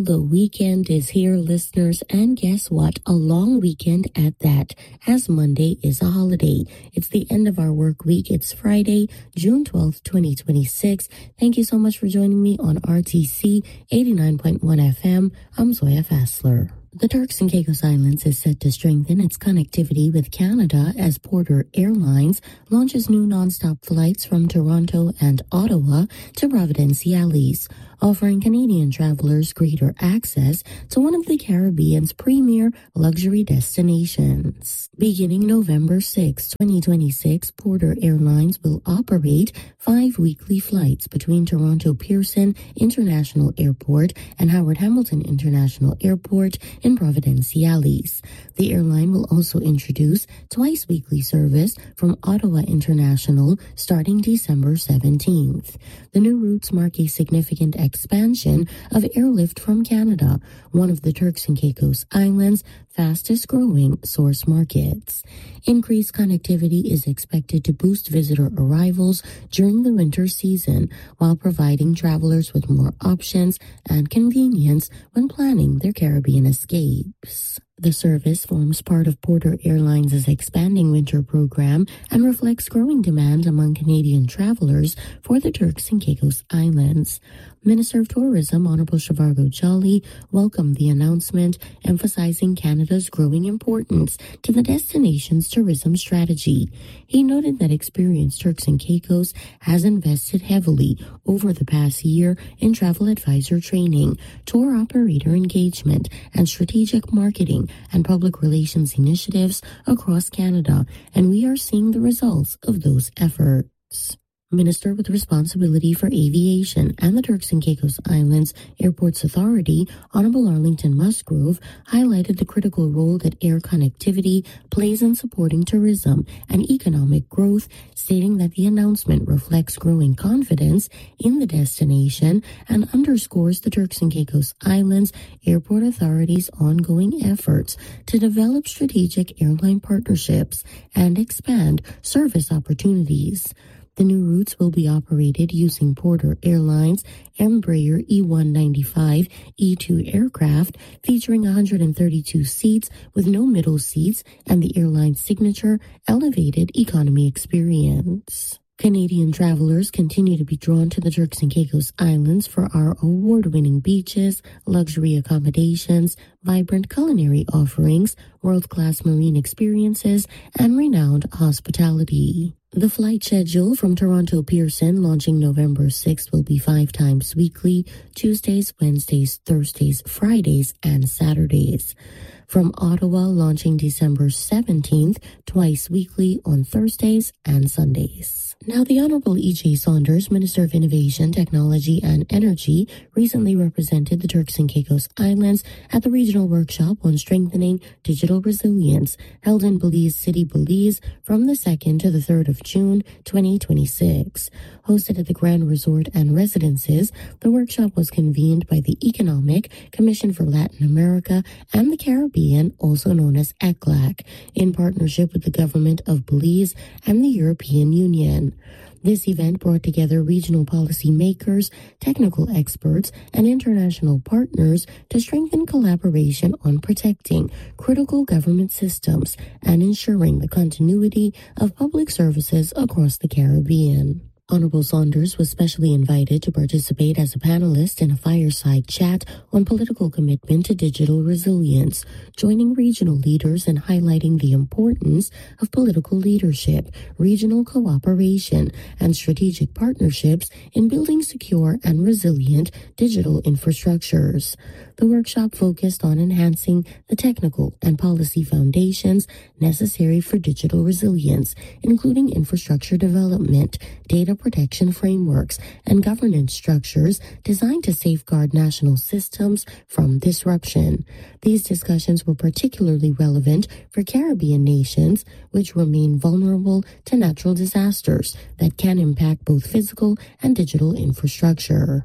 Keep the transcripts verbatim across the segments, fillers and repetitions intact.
The weekend is here, listeners, and guess what? A long weekend at that, as Monday is a holiday. It's the end of our work week. It's Friday, June twelfth, twenty twenty-six. Thank you so much for joining me on R T C eighty-nine point one F M. I'm Zoya Fassler. The Turks and Caicos Islands is set to strengthen its connectivity with Canada as Porter Airlines launches new nonstop flights from Toronto and Ottawa to Providenciales, offering Canadian travelers greater access to one of the Caribbean's premier luxury destinations. Beginning November sixth, twenty twenty-six, Porter Airlines will operate five weekly flights between Toronto Pearson International Airport and Howard Hamilton International Airport in Providenciales. The airline will also introduce twice weekly service from Ottawa International starting December seventeenth. The new routes mark a significant expansion of airlift from Canada, one of the Turks and Caicos Islands' fastest growing source markets. Increased connectivity is expected to boost visitor arrivals during the winter season while providing travelers with more options and convenience when planning their Caribbean escapes. The service forms part of Porter Airlines' expanding winter program and reflects growing demand among Canadian travelers for the Turks and Caicos Islands. Minister of Tourism, Honorable Shivargo Jolly, welcomed the announcement, emphasizing Canada's growing importance to the destination's tourism strategy. He noted that experienced Turks and Caicos has invested heavily over the past year in travel advisor training, tour operator engagement, and strategic marketing and public relations initiatives across Canada, and we are seeing the results of those efforts. Minister with responsibility for aviation and the Turks and Caicos Islands Airports Authority, Honorable Arlington Musgrove, highlighted the critical role that air connectivity plays in supporting tourism and economic growth, stating that the announcement reflects growing confidence in the destination and underscores the Turks and Caicos Islands Airport Authority's ongoing efforts to develop strategic airline partnerships and expand service opportunities. The new routes will be operated using Porter Airlines Embraer E one ninety-five E two aircraft, featuring one hundred thirty-two seats with no middle seats and the airline's signature elevated economy experience. Canadian travelers continue to be drawn to the Turks and Caicos Islands for our award-winning beaches, luxury accommodations, vibrant culinary offerings, world-class marine experiences, and renowned hospitality. The flight schedule from Toronto Pearson launching November sixth will be five times weekly, Tuesdays, Wednesdays, Thursdays, Fridays, and Saturdays. From Ottawa launching December seventeenth, twice weekly on Thursdays and Sundays. Now, the Honorable E J Saunders, Minister of Innovation, Technology and Energy, recently represented the Turks and Caicos Islands at the regional workshop on strengthening digital resilience held in Belize City, Belize from the second to the third of June, twenty twenty-six. Hosted at the Grand Resort and Residences, the workshop was convened by the Economic Commission for Latin America and the Caribbean, also known as E C L A C, in partnership with the Government of Belize and the European Union. This event brought together regional policy makers, technical experts, and international partners to strengthen collaboration on protecting critical government systems and ensuring the continuity of public services across the Caribbean. Honorable Saunders was specially invited to participate as a panelist in a fireside chat on political commitment to digital resilience, joining regional leaders in highlighting the importance of political leadership, regional cooperation, and strategic partnerships in building secure and resilient digital infrastructures. The workshop focused on enhancing the technical and policy foundations necessary for digital resilience, including infrastructure development, data protection frameworks, and governance structures designed to safeguard national systems from disruption. These discussions were particularly relevant for Caribbean nations, which remain vulnerable to natural disasters that can impact both physical and digital infrastructure.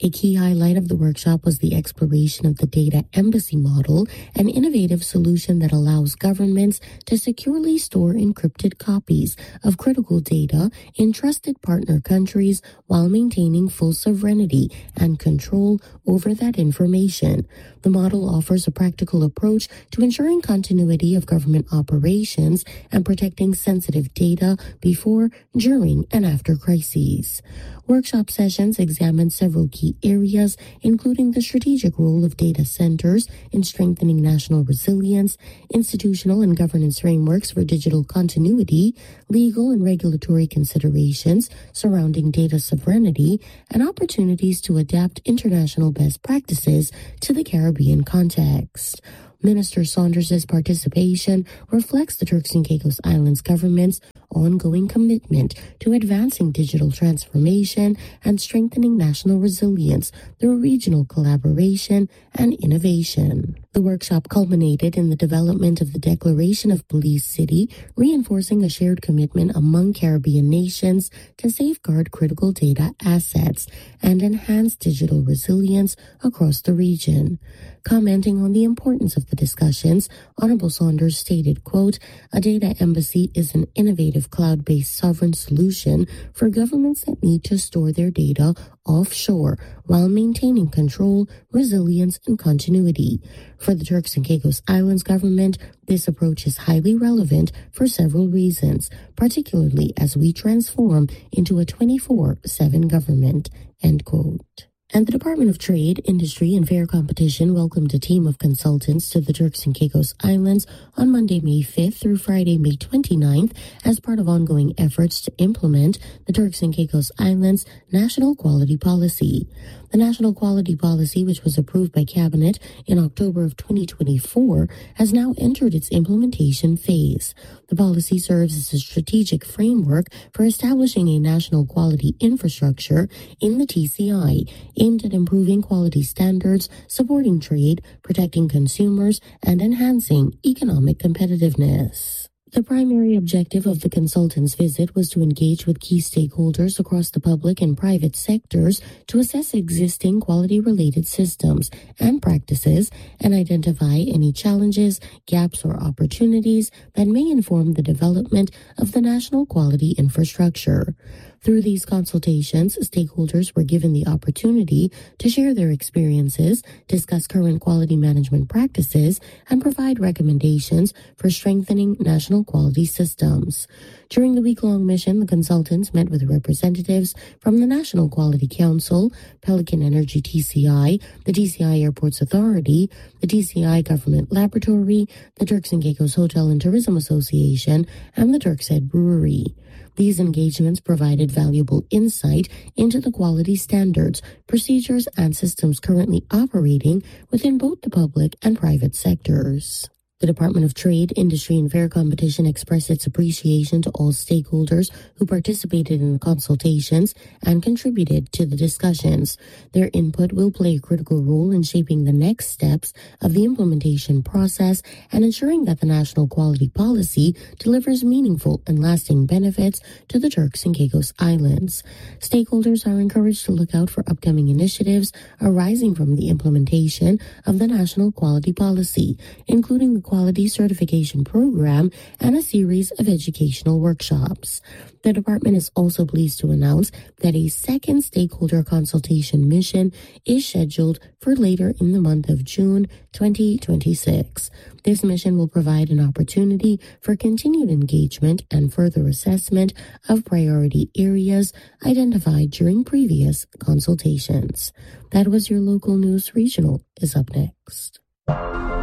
A key highlight of the workshop was the exploration of the data embassy model, an innovative solution that allows governments to securely store encrypted copies of critical data in trusted partner countries while maintaining full sovereignty and control over that information. The model offers a practical approach to ensuring continuity of government operations and protecting sensitive data before, during, and after crises. Workshop sessions examined several key areas, including the strategic role of data centers in strengthening national resilience, institutional and governance frameworks for digital continuity, legal and regulatory considerations surrounding data sovereignty, and opportunities to adapt international best practices to the Caribbean context. Minister Saunders' participation reflects the Turks and Caicos Islands government's ongoing commitment to advancing digital transformation and strengthening national resilience through regional collaboration and innovation. The workshop culminated in the development of the Declaration of Belize City, reinforcing a shared commitment among Caribbean nations to safeguard critical data assets and enhance digital resilience across the region. Commenting on the importance of the discussions, Honorable Saunders stated, quote, "A data embassy is an innovative cloud-based sovereign solution for governments that need to store their data offshore while maintaining control, resilience, and continuity. For the Turks and Caicos Islands government, this approach is highly relevant for several reasons, particularly as we transform into a twenty-four seven government," end quote. And the Department of Trade, Industry, and Fair Competition welcomed a team of consultants to the Turks and Caicos Islands on Monday, May fifth through Friday, May twenty-ninth as part of ongoing efforts to implement the Turks and Caicos Islands National Quality Policy. The National Quality Policy, which was approved by Cabinet in October of twenty twenty-four, has now entered its implementation phase. The policy serves as a strategic framework for establishing a national quality infrastructure in the T C I, aimed at improving quality standards, supporting trade, protecting consumers, and enhancing economic competitiveness. The primary objective of the consultants' visit was to engage with key stakeholders across the public and private sectors to assess existing quality-related systems and practices and identify any challenges, gaps, or opportunities that may inform the development of the national quality infrastructure. Through these consultations, stakeholders were given the opportunity to share their experiences, discuss current quality management practices, and provide recommendations for strengthening national quality systems. During the week-long mission, the consultants met with representatives from the National Quality Council, Pelican Energy T C I, the T C I Airports Authority, the T C I Government Laboratory, the Turks and Caicos Hotel and Tourism Association, and the Turks Head Brewery. These engagements provided valuable insight into the quality standards, procedures, and systems currently operating within both the public and private sectors. The Department of Trade, Industry, and Fair Competition expressed its appreciation to all stakeholders who participated in the consultations and contributed to the discussions. Their input will play a critical role in shaping the next steps of the implementation process and ensuring that the national quality policy delivers meaningful and lasting benefits to the Turks and Caicos Islands. Stakeholders are encouraged to look out for upcoming initiatives arising from the implementation of the national quality policy, including the Quality Certification Program and a series of educational workshops. The department is also pleased to announce that a second stakeholder consultation mission is scheduled for later in the month of June twenty twenty-six. This mission will provide an opportunity for continued engagement and further assessment of priority areas identified during previous consultations. That was your local news. Regional is up next.